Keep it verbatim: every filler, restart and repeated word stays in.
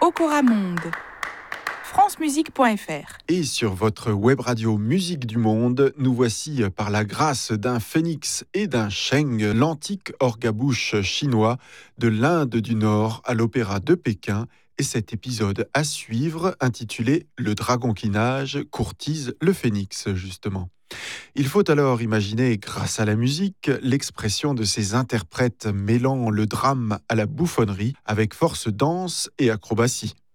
Okora Monde. france musique point f r. Et sur votre web radio Musique du Monde, nous voici par la grâce d'un phénix et d'un sheng, l'antique orgue-à-bouche chinois de l'Inde du Nord à l'Opéra de Pékin. Et cet épisode à suivre, intitulé « Le dragon qui nage courtise le phénix », justement. Il faut alors imaginer, grâce à la musique, l'expression de ces interprètes mêlant le drame à la bouffonnerie avec force, danse et acrobatie.